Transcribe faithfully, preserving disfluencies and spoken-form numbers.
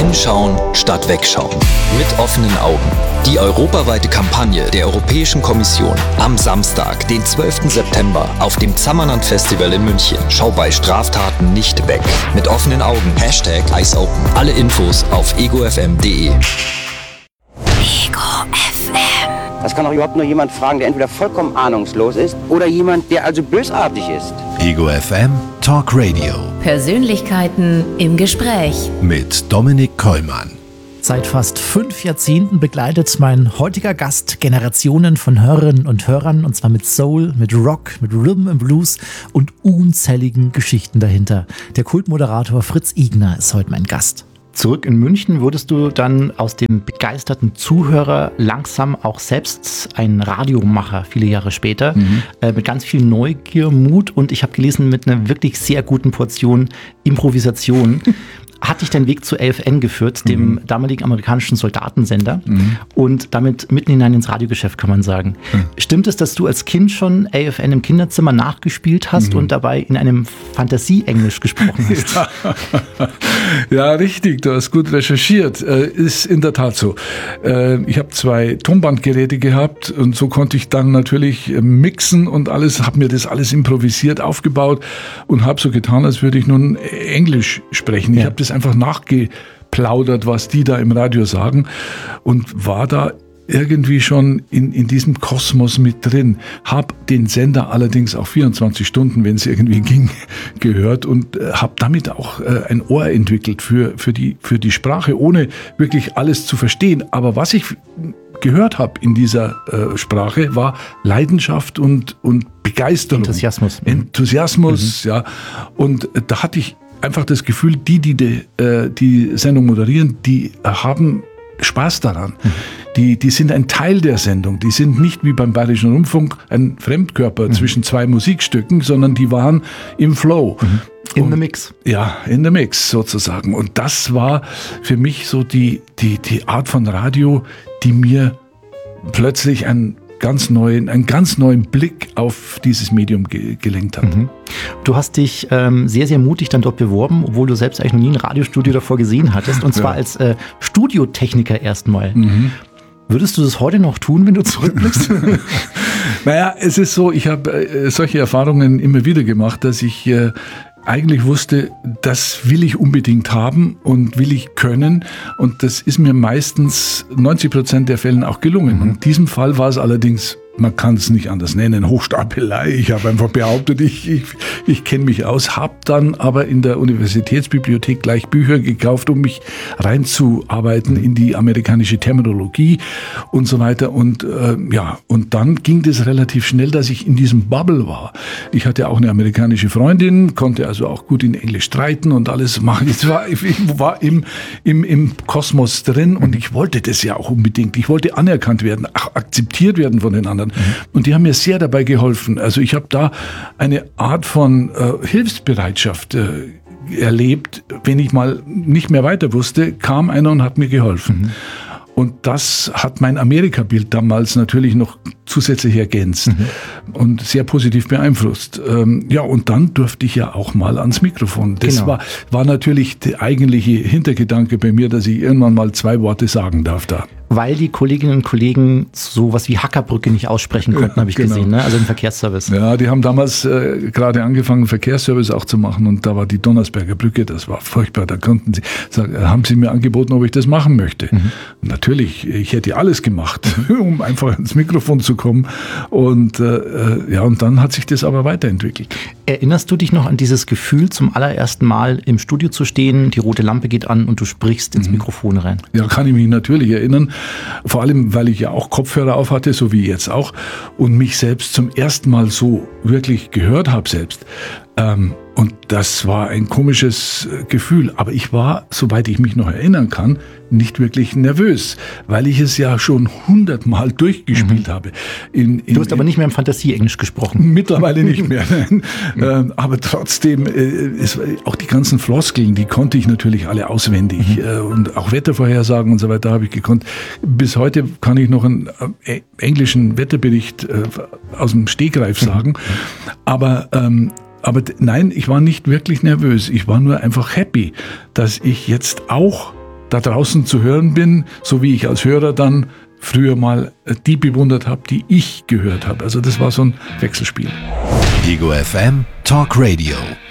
Hinschauen statt Wegschauen. Mit offenen Augen. Die europaweite Kampagne der Europäischen Kommission am Samstag, den zwölften September, auf dem Zammerland Festival in München. Schau bei Straftaten nicht weg. Mit offenen Augen. Hashtag EyesOpen. Alle Infos auf ego f m punkt d e. Ego F M. Das kann doch überhaupt nur jemand fragen, der entweder vollkommen ahnungslos ist oder jemand, der also bösartig ist. Ego F M Talk Radio. Persönlichkeiten im Gespräch. Mit Dominik Kollmann. Seit fast fünf Jahrzehnten begleitet mein heutiger Gast Generationen von Hörerinnen und Hörern, und zwar mit Soul, mit Rock, mit Rhythm and Blues und unzähligen Geschichten dahinter. Der Kultmoderator Fritz Igner ist heute mein Gast. Zurück in München wurdest du dann aus dem begeisterten Zuhörer langsam auch selbst ein Radiomacher, viele Jahre später, mhm. äh, mit ganz viel Neugier, Mut und ich habe gelesen, mit einer wirklich sehr guten Portion Improvisation. Hat dich dein Weg zu A F N geführt, dem mhm. damaligen amerikanischen Soldatensender, mhm. und damit mitten hinein ins Radiogeschäft, kann man sagen. Mhm. Stimmt es, dass du als Kind schon A F N im Kinderzimmer nachgespielt hast mhm. und dabei in einem Fantasie-Englisch gesprochen hast? Ja. Ja, richtig, du hast gut recherchiert. Äh, ist in der Tat so. Äh, ich habe zwei Tonbandgeräte gehabt und so konnte ich dann natürlich mixen und alles, habe mir das alles improvisiert aufgebaut und habe so getan, als würde ich nun Englisch sprechen. Ja. Ich habe das einfach nachgeplaudert, was die da im Radio sagen, und war da irgendwie schon in, in diesem Kosmos mit drin. Hab den Sender allerdings auch vierundzwanzig Stunden, wenn es irgendwie ging, gehört und äh, habe damit auch äh, ein Ohr entwickelt für, für, die, für die Sprache, ohne wirklich alles zu verstehen. Aber was ich gehört habe in dieser äh, Sprache, war Leidenschaft und, und Begeisterung. Enthusiasmus. Enthusiasmus, mhm. ja. Und äh, da hatte ich einfach das Gefühl, die, die die, äh, die Sendung moderieren, die äh, haben Spaß daran. Mhm. Die, die sind ein Teil der Sendung. Die sind nicht wie beim Bayerischen Rundfunk ein Fremdkörper mhm. zwischen zwei Musikstücken, sondern die waren im Flow. Mhm. In und, the mix. Ja, in the mix sozusagen. Und das war für mich so die, die, die Art von Radio, die mir plötzlich ein ganz neuen, einen ganz neuen Blick auf dieses Medium ge- gelenkt hat. Mhm. Du hast dich ähm, sehr, sehr mutig dann dort beworben, obwohl du selbst eigentlich noch nie ein Radiostudio davor gesehen hattest, und zwar ja. als äh, Studiotechniker erstmal. Mhm. Würdest du das heute noch tun, wenn du zurückblickst? Naja, es ist so, ich habe äh, solche Erfahrungen immer wieder gemacht, dass ich äh, eigentlich wusste, das will ich unbedingt haben und will ich können. Und das ist mir meistens neunzig Prozent der Fällen auch gelungen. Mhm. In diesem Fall war es allerdings, man kann es nicht anders nennen, Hochstapelei. Ich habe einfach behauptet, ich, ich, ich kenne mich aus, habe dann aber in der Universitätsbibliothek gleich Bücher gekauft, um mich reinzuarbeiten in die amerikanische Terminologie und so weiter. Und äh, ja, und dann ging das relativ schnell, dass ich in diesem Bubble war. Ich hatte auch eine amerikanische Freundin, konnte also auch gut in Englisch streiten und alles machen. Ich war, ich war im, im, im Kosmos drin und ich wollte das ja auch unbedingt. Ich wollte anerkannt werden, akzeptiert werden von den anderen. Und die haben mir sehr dabei geholfen. Also ich habe da eine Art von äh, Hilfsbereitschaft äh, erlebt. Wenn ich mal nicht mehr weiter wusste, kam einer und hat mir geholfen. Mhm. Und das hat mein Amerika-Bild damals natürlich noch zusätzlich ergänzt mhm. und sehr positiv beeinflusst. Ähm, ja, und dann durfte ich ja auch mal ans Mikrofon. Das genau. war, war natürlich der eigentliche Hintergedanke bei mir, dass ich irgendwann mal zwei Worte sagen darf da. Weil die Kolleginnen und Kollegen sowas wie Hackerbrücke nicht aussprechen konnten, habe ich genau. gesehen, ne? Also im Verkehrsservice. Ja, die haben damals äh, gerade angefangen, Verkehrsservice auch zu machen, und da war die Donnersberger Brücke, das war furchtbar. Da konnten sie, sagen, haben sie mir angeboten, ob ich das machen möchte. Mhm. Natürlich, ich hätte alles gemacht, um einfach ins Mikrofon zu kommen. Und äh, ja, und dann hat sich das aber weiterentwickelt. Erinnerst du dich noch an dieses Gefühl, zum allerersten Mal im Studio zu stehen, die rote Lampe geht an und du sprichst ins Mikrofon rein? Ja, kann ich mich natürlich erinnern. Vor allem, weil ich ja auch Kopfhörer auf hatte, so wie jetzt auch, und mich selbst zum ersten Mal so wirklich gehört habe selbst. Ähm, und das war ein komisches Gefühl. Aber ich war, soweit ich mich noch erinnern kann, nicht wirklich nervös, weil ich es ja schon hundertmal durchgespielt mhm. habe. In, in, du hast aber nicht mehr im Fantasie-Englisch gesprochen. Mittlerweile nicht mehr. Nein. mhm. Aber trotzdem, es, auch die ganzen Floskeln, die konnte ich natürlich alle auswendig. Mhm. Und auch Wettervorhersagen und so weiter habe ich gekonnt. Bis heute kann ich noch einen englischen Wetterbericht aus dem Stegreif sagen. Mhm. Aber ähm, Aber nein, ich war nicht wirklich nervös. Ich war nur einfach happy, dass ich jetzt auch da draußen zu hören bin, so wie ich als Hörer dann früher mal die bewundert habe, die ich gehört habe. Also das war so ein Wechselspiel. Ego F M Talk Radio.